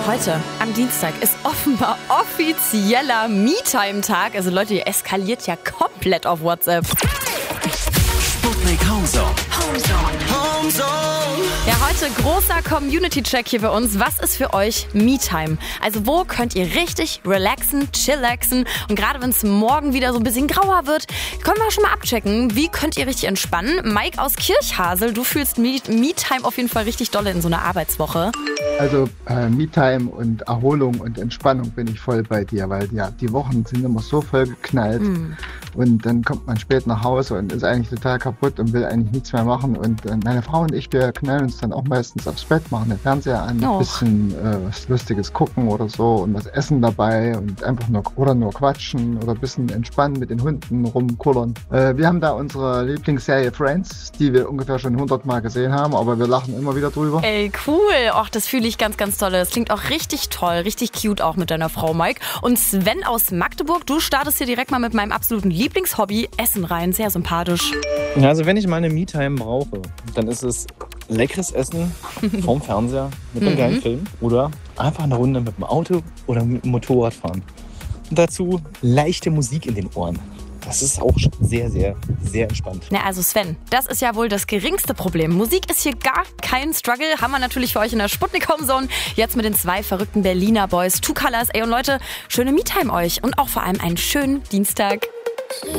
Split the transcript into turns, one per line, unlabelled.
Heute, am Dienstag, ist offenbar offizieller Me-Time-Tag. Also Leute, ihr eskaliert ja komplett auf WhatsApp.
Sputnik Homezone.
Ja, heute großer Community-Check hier bei uns. Was ist für euch Me-Time? Also wo könnt ihr richtig relaxen, chillaxen? Und gerade wenn es morgen wieder so ein bisschen grauer wird, können wir schon mal abchecken, wie könnt ihr richtig entspannen? Mike aus Kirchhasel, du fühlst Me-Time auf jeden Fall richtig dolle in so einer Arbeitswoche.
Also Me-Time und Erholung und Entspannung bin ich voll bei dir, weil ja, die Wochen sind immer so voll geknallt und dann kommt man spät nach Hause und ist eigentlich total kaputt und will eigentlich nichts mehr machen und meine Frau und ich, wir knallen uns dann auch meistens aufs Bett, machen den Fernseher an, ein bisschen was Lustiges gucken oder so und was essen dabei und einfach nur quatschen oder ein bisschen entspannen mit den Hunden rumkullern. Wir haben da unsere Lieblingsserie Friends, die wir ungefähr schon 100 Mal gesehen haben, aber wir lachen immer wieder drüber.
Ey, cool. Och, das fühle ich ganz, ganz toll. Das klingt auch richtig toll, richtig cute auch mit deiner Frau, Mike. Und Sven aus Magdeburg, du startest hier direkt mal mit meinem absoluten Lieblingshobby, Essen rein. Sehr sympathisch.
Ja, also wenn ich meine Me-Time brauche, dann ist es leckeres Essen vorm Fernseher mit einem geilen Film oder einfach eine Runde mit dem Auto oder mit dem Motorrad fahren. Und dazu leichte Musik in den Ohren. Das ist auch sehr, sehr, sehr entspannt.
Na, also Sven, das ist ja wohl das geringste Problem. Musik ist hier gar kein Struggle. Haben wir natürlich für euch in der Sputnik Homezone. Jetzt mit den 2 verrückten Berliner Boys, Two Colors. Ey, und Leute, schöne Me-Time euch. Und auch vor allem einen schönen Dienstag.